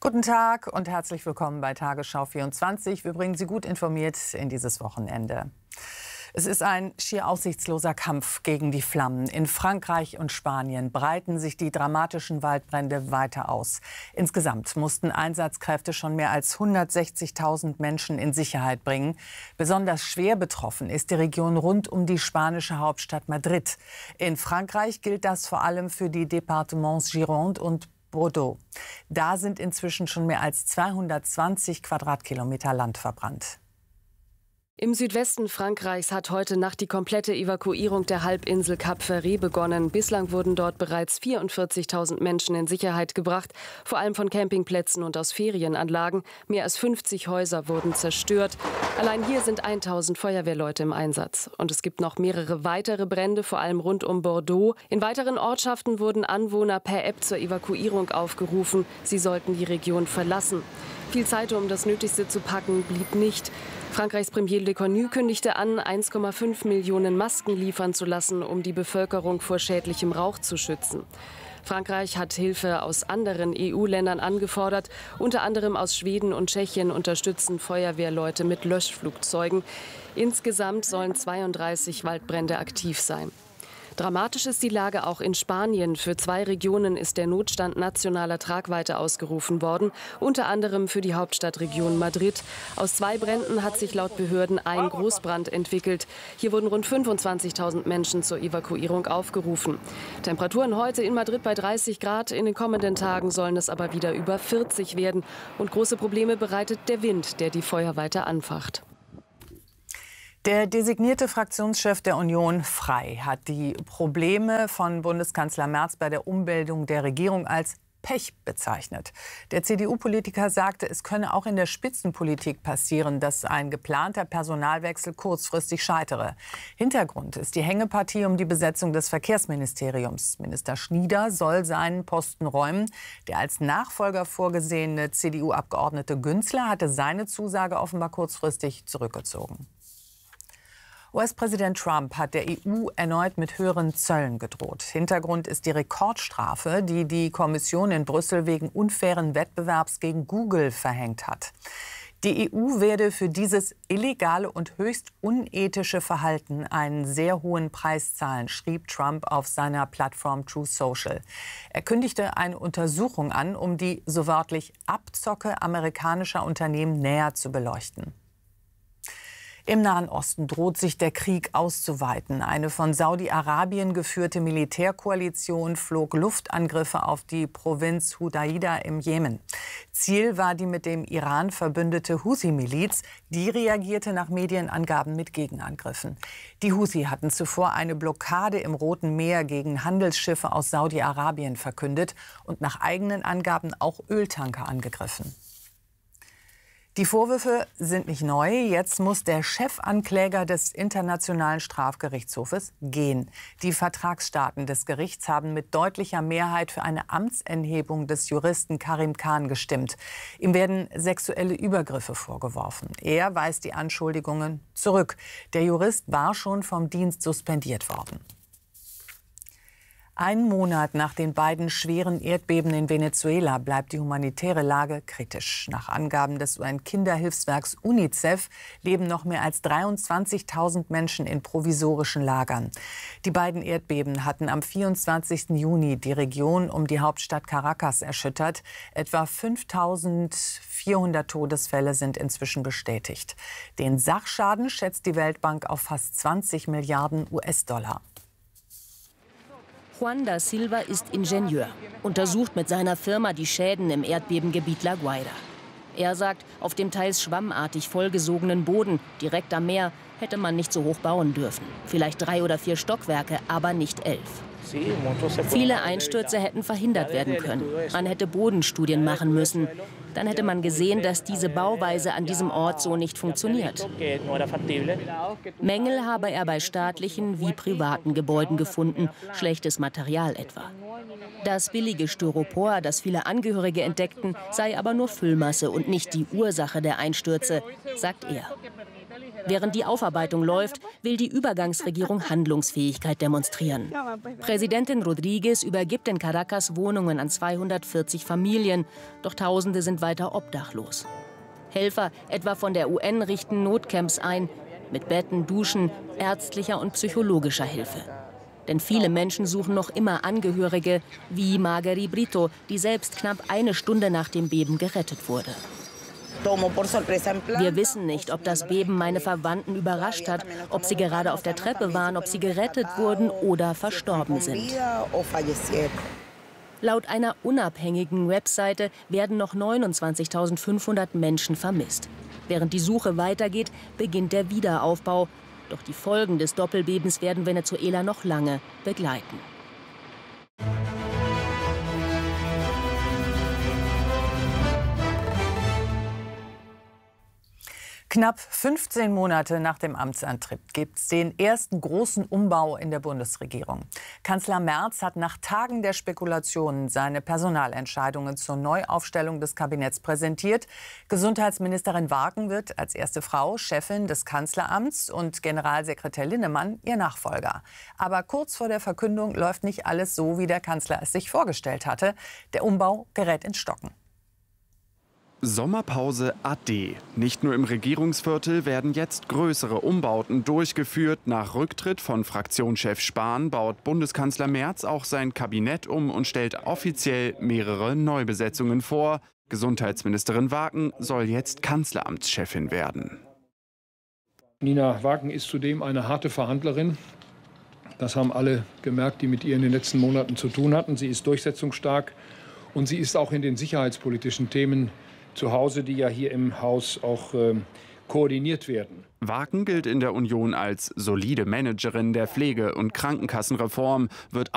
Guten Tag und herzlich willkommen bei Tagesschau 24. Wir bringen Sie gut informiert in dieses Wochenende. Es ist ein schier aussichtsloser Kampf gegen die Flammen. In Frankreich und Spanien breiten sich die dramatischen Waldbrände weiter aus. Insgesamt mussten Einsatzkräfte schon mehr als 160.000 Menschen in Sicherheit bringen. Besonders schwer betroffen ist die Region rund um die spanische Hauptstadt Madrid. In Frankreich gilt das vor allem für die Departements Gironde und Bordeaux. Da sind inzwischen schon mehr als 220 Quadratkilometer Land verbrannt. Im Südwesten Frankreichs hat heute Nacht die komplette Evakuierung der Halbinsel Cap Ferret begonnen. Bislang wurden dort bereits 44.000 Menschen in Sicherheit gebracht, vor allem von Campingplätzen und aus Ferienanlagen. Mehr als 50 Häuser wurden zerstört. Allein hier sind 1.000 Feuerwehrleute im Einsatz. Und es gibt noch mehrere weitere Brände, vor allem rund um Bordeaux. In weiteren Ortschaften wurden Anwohner per App zur Evakuierung aufgerufen. Sie sollten die Region verlassen. Viel Zeit, um das Nötigste zu packen, blieb nicht. Frankreichs Premier Lecornu kündigte an, 1,5 Millionen Masken liefern zu lassen, um die Bevölkerung vor schädlichem Rauch zu schützen. Frankreich hat Hilfe aus anderen EU-Ländern angefordert. Unter anderem aus Schweden und Tschechien unterstützen Feuerwehrleute mit Löschflugzeugen. Insgesamt sollen 32 Waldbrände aktiv sein. Dramatisch ist die Lage auch in Spanien. Für 2 Regionen ist der Notstand nationaler Tragweite ausgerufen worden, unter anderem für die Hauptstadtregion Madrid. Aus 2 Bränden hat sich laut Behörden ein Großbrand entwickelt. Hier wurden rund 25.000 Menschen zur Evakuierung aufgerufen. Temperaturen heute in Madrid bei 30 Grad. In den kommenden Tagen sollen es aber wieder über 40 werden. Und große Probleme bereitet der Wind, der die Feuer weiter anfacht. Der designierte Fraktionschef der Union, Frey, hat die Probleme von Bundeskanzler Merz bei der Umbildung der Regierung als Pech bezeichnet. Der CDU-Politiker sagte, es könne auch in der Spitzenpolitik passieren, dass ein geplanter Personalwechsel kurzfristig scheitere. Hintergrund ist die Hängepartie um die Besetzung des Verkehrsministeriums. Minister Schnieder soll seinen Posten räumen. Der als Nachfolger vorgesehene CDU-Abgeordnete Günzler hatte seine Zusage offenbar kurzfristig zurückgezogen. US-Präsident Trump hat der EU erneut mit höheren Zöllen gedroht. Hintergrund ist die Rekordstrafe, die die Kommission in Brüssel wegen unfairen Wettbewerbs gegen Google verhängt hat. Die EU werde für dieses illegale und höchst unethische Verhalten einen sehr hohen Preis zahlen, schrieb Trump auf seiner Plattform Truth Social. Er kündigte eine Untersuchung an, um die so wörtlich Abzocke amerikanischer Unternehmen näher zu beleuchten. Im Nahen Osten droht sich der Krieg auszuweiten. Eine von Saudi-Arabien geführte Militärkoalition flog Luftangriffe auf die Provinz Hudaida im Jemen. Ziel war die mit dem Iran verbündete Husi-Miliz. Die reagierte nach Medienangaben mit Gegenangriffen. Die Husi hatten zuvor eine Blockade im Roten Meer gegen Handelsschiffe aus Saudi-Arabien verkündet und nach eigenen Angaben auch Öltanker angegriffen. Die Vorwürfe sind nicht neu. Jetzt muss der Chefankläger des Internationalen Strafgerichtshofes gehen. Die Vertragsstaaten des Gerichts haben mit deutlicher Mehrheit für eine Amtsenthebung des Juristen Karim Khan gestimmt. Ihm werden sexuelle Übergriffe vorgeworfen. Er weist die Anschuldigungen zurück. Der Jurist war schon vom Dienst suspendiert worden. Einen Monat nach den beiden schweren Erdbeben in Venezuela bleibt die humanitäre Lage kritisch. Nach Angaben des UN-Kinderhilfswerks UNICEF leben noch mehr als 23.000 Menschen in provisorischen Lagern. Die beiden Erdbeben hatten am 24. Juni die Region um die Hauptstadt Caracas erschüttert. Etwa 5.400 Todesfälle sind inzwischen bestätigt. Den Sachschaden schätzt die Weltbank auf fast 20 Milliarden US-Dollar. Juan da Silva ist Ingenieur, untersucht mit seiner Firma die Schäden im Erdbebengebiet La Guaira. Er sagt, auf dem teils schwammartig vollgesogenen Boden, direkt am Meer, hätte man nicht so hoch bauen dürfen. Vielleicht 3 oder 4 Stockwerke, aber nicht 11. Viele Einstürze hätten verhindert werden können. Man hätte Bodenstudien machen müssen. Dann hätte man gesehen, dass diese Bauweise an diesem Ort so nicht funktioniert. Mängel habe er bei staatlichen wie privaten Gebäuden gefunden, schlechtes Material etwa. Das billige Styropor, das viele Angehörige entdeckten, sei aber nur Füllmasse und nicht die Ursache der Einstürze, sagt er. Während die Aufarbeitung läuft, will die Übergangsregierung Handlungsfähigkeit demonstrieren. Präsidentin Rodriguez übergibt in Caracas Wohnungen an 240 Familien, doch Tausende sind weiter obdachlos. Helfer, etwa von der UN, richten Notcamps ein, mit Betten, Duschen, ärztlicher und psychologischer Hilfe. Denn viele Menschen suchen noch immer Angehörige, wie Margery Brito, die selbst knapp eine Stunde nach dem Beben gerettet wurde. Wir wissen nicht, ob das Beben meine Verwandten überrascht hat, ob sie gerade auf der Treppe waren, ob sie gerettet wurden oder verstorben sind. Laut einer unabhängigen Webseite werden noch 29.500 Menschen vermisst. Während die Suche weitergeht, beginnt der Wiederaufbau. Doch die Folgen des Doppelbebens werden Venezuela noch lange begleiten. Knapp 15 Monate nach dem Amtsantritt gibt es den ersten großen Umbau in der Bundesregierung. Kanzler Merz hat nach Tagen der Spekulationen seine Personalentscheidungen zur Neuaufstellung des Kabinetts präsentiert. Gesundheitsministerin Warken wird als erste Frau Chefin des Kanzleramts und Generalsekretär Linnemann ihr Nachfolger. Aber kurz vor der Verkündung läuft nicht alles so, wie der Kanzler es sich vorgestellt hatte. Der Umbau gerät ins Stocken. Sommerpause ade. Nicht nur im Regierungsviertel werden jetzt größere Umbauten durchgeführt. Nach Rücktritt von Fraktionschef Spahn baut Bundeskanzler Merz auch sein Kabinett um und stellt offiziell mehrere Neubesetzungen vor. Gesundheitsministerin Warken soll jetzt Kanzleramtschefin werden. Nina Warken ist zudem eine harte Verhandlerin. Das haben alle gemerkt, die mit ihr in den letzten Monaten zu tun hatten. Sie ist durchsetzungsstark und sie ist auch in den sicherheitspolitischen Themen zu Hause, die ja hier im Haus auch koordiniert werden. Warken gilt in der Union als solide Managerin der Pflege- und Krankenkassenreform, wird